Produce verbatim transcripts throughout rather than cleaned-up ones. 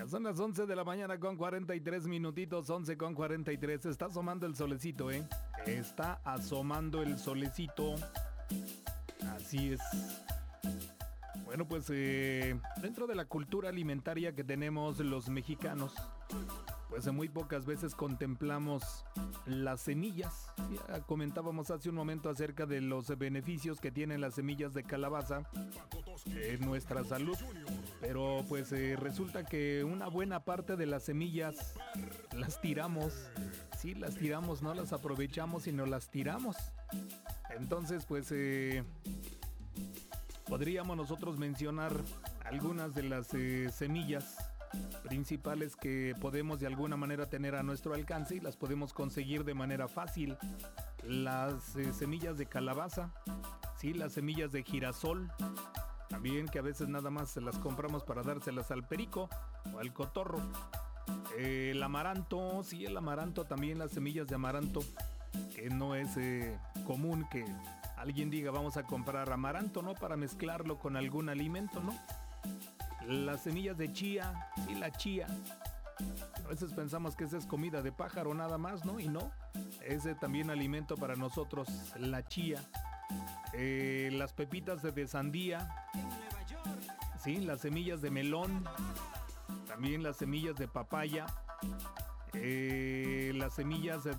Ya son las once de la mañana con cuarenta y tres minutitos, once con cuarenta y tres. Está asomando el solecito, ¿eh? Está asomando el solecito. Así es. Bueno, pues eh, dentro de la cultura alimentaria que tenemos los mexicanos, pues muy pocas veces contemplamos las semillas. Ya comentábamos hace un momento acerca de los beneficios que tienen las semillas de calabaza en nuestra salud. Pero pues eh, resulta que una buena parte de las semillas las tiramos. Sí, las tiramos, no las aprovechamos, sino las tiramos. Entonces, pues eh, podríamos nosotros mencionar algunas de las eh, semillas principales que podemos de alguna manera tener a nuestro alcance y las podemos conseguir de manera fácil. Las eh, semillas de calabaza, sí, las semillas de girasol, también que a veces nada más se las compramos para dárselas al perico o al cotorro. Eh, el amaranto, sí, el amaranto, también las semillas de amaranto, que no es eh, común que alguien diga vamos a comprar amaranto, ¿no? Para mezclarlo con algún alimento, ¿no? Las semillas de chía, sí, la chía. A veces pensamos que esa es comida de pájaro nada más, ¿no? Y no, ese también alimento para nosotros, la chía. Eh, las pepitas de, de sandía, sí, las semillas de melón, también las semillas de papaya, eh, las semillas de,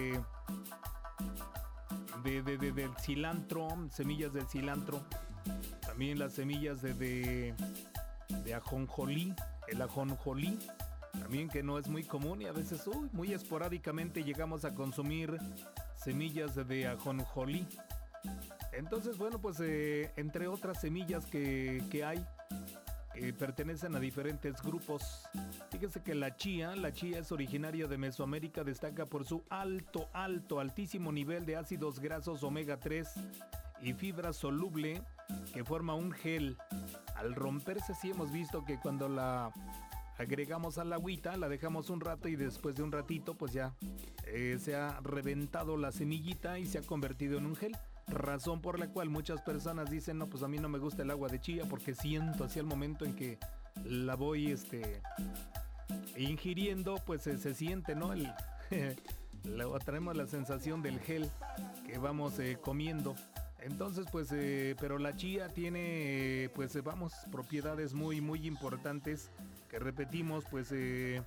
de, de, de del cilantro, semillas del cilantro, también las semillas de, de, de ajonjolí, el ajonjolí, también que no es muy común y a veces uy, muy esporádicamente llegamos a consumir semillas de, de ajonjolí. Entonces, bueno, pues eh, entre otras semillas que, que hay, que pertenecen a diferentes grupos. Fíjese que la chía, la chía es originaria de Mesoamérica, destaca por su alto, alto, altísimo nivel de ácidos grasos omega tres y fibra soluble que forma un gel. Al romperse, sí hemos visto que cuando la agregamos al agüita, la dejamos un rato y después de un ratito, pues ya eh, se ha reventado la semillita y se ha convertido en un gel. Razón por la cual muchas personas dicen, no, pues a mí no me gusta el agua de chía porque siento hacia el momento en que la voy este, ingiriendo, pues eh, se siente, ¿no? El, luego traemos la sensación del gel que vamos eh, comiendo. Entonces, pues, eh, pero la chía tiene, eh, pues, eh, vamos, propiedades muy, muy importantes que repetimos, pues, eh,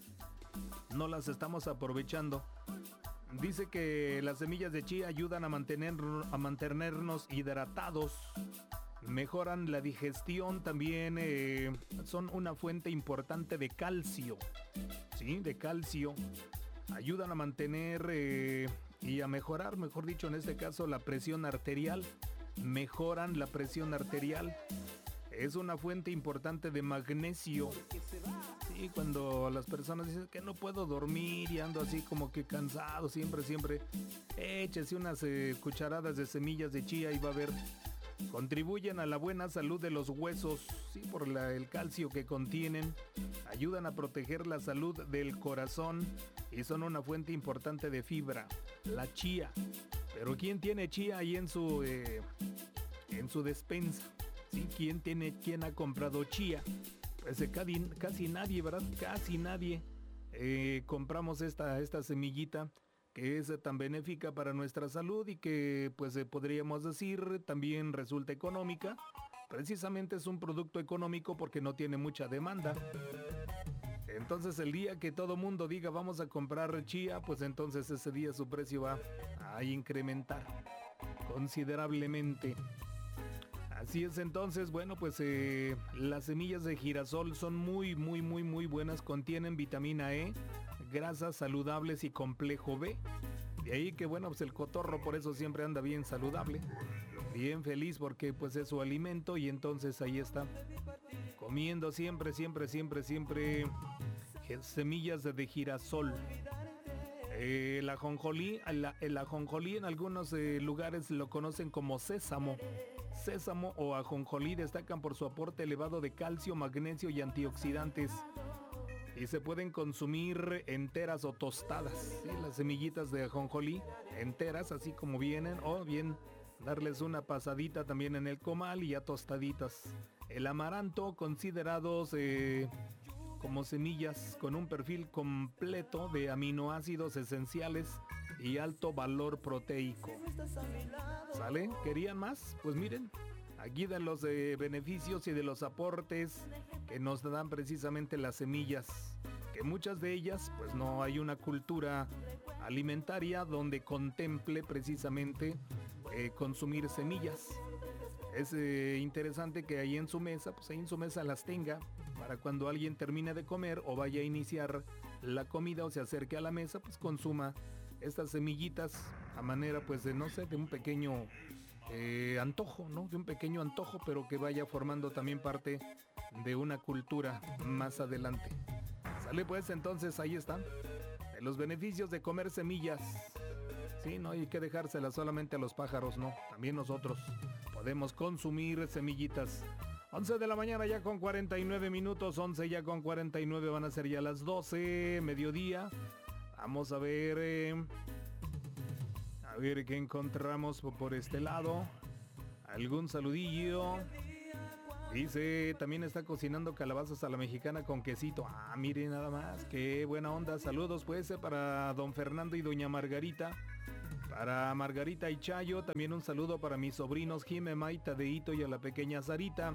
no las estamos aprovechando. Dice que las semillas de chía ayudan a, mantener, a mantenernos hidratados, mejoran la digestión, también eh, son una fuente importante de calcio, ¿sí? De calcio. Ayudan a mantener eh, y a mejorar, mejor dicho, en este caso, la presión arterial. Mejoran la presión arterial. Es una fuente importante de magnesio. Sí, cuando las personas dicen que no puedo dormir y ando así como que cansado, siempre, siempre, échese unas eh, cucharadas de semillas de chía y va a ver. Contribuyen a la buena salud de los huesos, sí, por la, el calcio que contienen. Ayudan a proteger la salud del corazón y son una fuente importante de fibra, la chía. Pero ¿quién tiene chía ahí en su, eh, en su despensa? ¿Sí? ¿Quién tiene, quién ha comprado chía? Pues eh, casi, casi nadie, ¿verdad? Casi nadie. Eh, compramos esta, esta semillita que es tan benéfica para nuestra salud y que, pues, eh, podríamos decir, también resulta económica. Precisamente es un producto económico porque no tiene mucha demanda. Entonces, el día que todo mundo diga vamos a comprar chía, pues entonces ese día su precio va a incrementar considerablemente. Así es, entonces, bueno, pues eh, las semillas de girasol son muy, muy, muy, muy buenas. Contienen vitamina E, grasas saludables y complejo B. De ahí que, bueno, pues el cotorro por eso siempre anda bien saludable, bien feliz porque pues es su alimento y entonces ahí está, comiendo siempre, siempre, siempre, siempre semillas de, de girasol. Eh, el ajonjolí, el, el ajonjolí en algunos eh, lugares lo conocen como sésamo. Sésamo o ajonjolí destacan por su aporte elevado de calcio, magnesio y antioxidantes. Y se pueden consumir enteras o tostadas, ¿sí? Las semillitas de ajonjolí enteras, así como vienen, o bien darles una pasadita también en el comal y ya tostaditas. El amaranto, considerados eh, como semillas con un perfil completo de aminoácidos esenciales y alto valor proteico. ¿Sale? ¿Querían más? Pues miren, aquí de los eh, beneficios y de los aportes que nos dan precisamente las semillas, que muchas de ellas pues no hay una cultura alimentaria donde contemple precisamente eh, consumir semillas. Es eh, interesante que ahí en su mesa, pues ahí en su mesa las tenga para cuando alguien termine de comer o vaya a iniciar la comida o se acerque a la mesa, pues consuma estas semillitas a manera pues de no sé, de un pequeño eh, antojo, ¿no? De un pequeño antojo, pero que vaya formando también parte de una cultura más adelante. Sale pues, entonces ahí están los beneficios de comer semillas. Sí, no hay que dejárselas solamente a los pájaros, no, también nosotros podemos consumir semillitas. once de la mañana ya con cuarenta y nueve minutos, once ya con cuarenta y nueve, van a ser ya las doce, mediodía. Vamos a ver, eh, a ver qué encontramos por este lado. Algún saludillo. Dice, también está cocinando calabazas a la mexicana con quesito. Ah, miren nada más, qué buena onda. Saludos pues eh, para don Fernando y doña Margarita. Para Margarita y Chayo, también un saludo para mis sobrinos Jime, Maita, Deito y a la pequeña Sarita.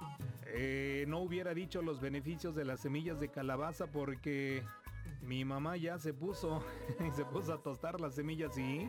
Eh, no hubiera dicho los beneficios de las semillas de calabaza porque mi mamá ya se puso, se puso a tostar las semillas y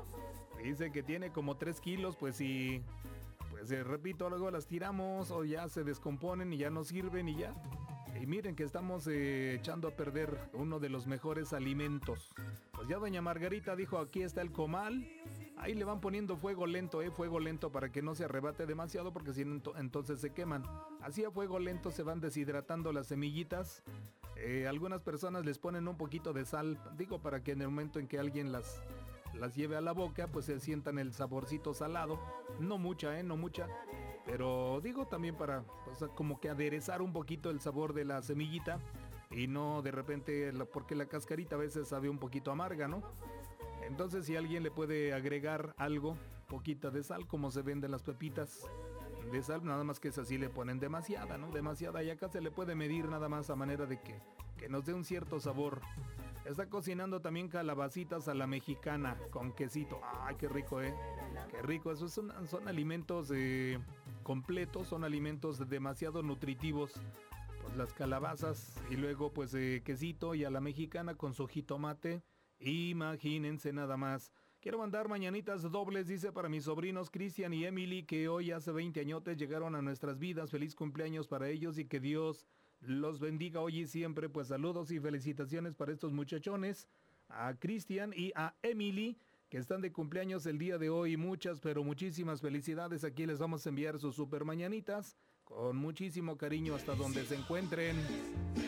dice que tiene como tres kilos, pues sí. Pues eh, repito, luego las tiramos o ya se descomponen y ya no sirven y ya. Y miren que estamos eh, echando a perder uno de los mejores alimentos. Pues ya doña Margarita dijo, aquí está el comal. Ahí le van poniendo fuego lento, eh, fuego lento para que no se arrebate demasiado porque si no entonces se queman. Así a fuego lento se van deshidratando las semillitas. Eh, algunas personas les ponen un poquito de sal, digo, para que en el momento en que alguien las... las lleve a la boca, pues se sientan el saborcito salado. No mucha, eh, no mucha. Pero digo también para, pues, como que aderezar un poquito el sabor de la semillita. Y no de repente, porque la cascarita a veces sabe un poquito amarga, ¿no? Entonces si alguien le puede agregar algo, poquita de sal, como se venden las pepitas de sal, nada más que es así, le ponen demasiada, ¿no? Demasiada, y acá se le puede medir nada más a manera de que, que nos dé un cierto sabor. Está cocinando también calabacitas a la mexicana con quesito. ¡Ay, qué rico, eh! ¡Qué rico! Esos son, son alimentos eh, completos, son alimentos demasiado nutritivos. Pues las calabazas y luego pues eh, quesito y a la mexicana con su jitomate. Imagínense nada más. Quiero mandar mañanitas dobles, dice, para mis sobrinos Cristian y Emily, que hoy hace veinte añotes llegaron a nuestras vidas. Feliz cumpleaños para ellos y que Dios los bendiga hoy y siempre. Pues saludos y felicitaciones para estos muchachones, a Cristian y a Emily, que están de cumpleaños el día de hoy. Muchas, pero muchísimas felicidades. Aquí les vamos a enviar sus super mañanitas con muchísimo cariño hasta donde se encuentren.